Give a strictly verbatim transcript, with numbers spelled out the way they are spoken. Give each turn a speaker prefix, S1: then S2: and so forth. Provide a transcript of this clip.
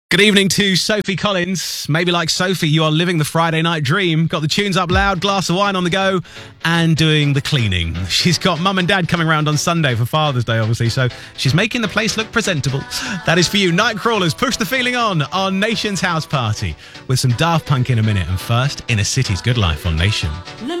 S1: Good evening to Sophie Collins. Maybe like Sophie, you are living the Friday night dream. Got the tunes up loud, glass of wine on the go, and doing the cleaning. She's got mum and dad coming round on Sunday for Father's Day, obviously, so she's making the place look presentable. That is for you. Nightcrawlers, push the feeling on on Nation's House Party with some Daft Punk in a minute. And first, Inner City's Good Life on Nation.